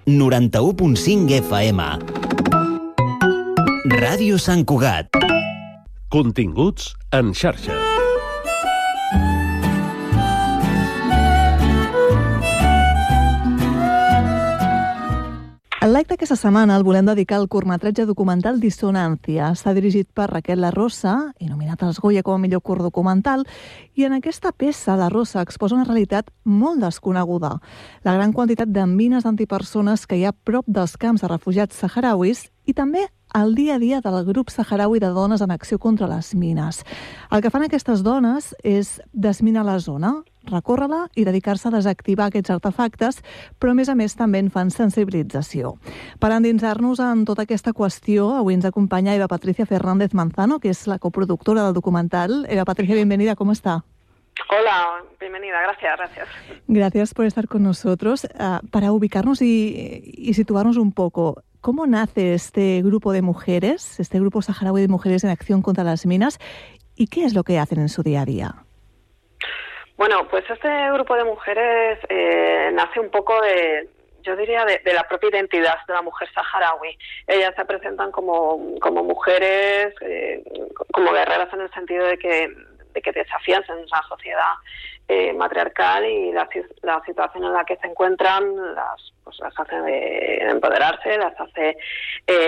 91.5 FM. Ràdio Sant Cugat. Continguts en xarxa. El live d'aquesta setmana el volem dedicar al curtmetratge documental Dissonància. Està dirigit per Raquel La Rosa i nominat als Goya com a millor curt documental. I en aquesta peça, La Rosa exposa una realitat molt desconeguda. La gran quantitat de mines antipersones que hi ha prop dels camps de refugiats saharauis i també el dia a dia del grup saharaui de dones en acció contra les mines. El que fan aquestes dones és desminar la zona, recórrer-la i dedicar-se a desactivar aquests artefactes, però a més també en fan sensibilització. Per endinsar-nos en tota aquesta qüestió, avui ens acompanya Eva Patricia Fernández Manzano, que és la coproductora del documental. Eva Patricia, bienvenida, ¿cómo está? Hola, bienvenida, gracias. Gracias por estar con nosotros. Para ubicarnos y situarnos un poco, ¿cómo nace este grupo de mujeres, este grupo saharaui de mujeres en acción contra las minas, y qué es lo que hacen en su día a día? Bueno, pues este grupo de mujeres nace un poco de la propia identidad de la mujer saharaui. Ellas se presentan como mujeres, como guerreras en el sentido de que desafían esa sociedad matriarcal, y la situación en la que se encuentran las hace empoderarse, las hace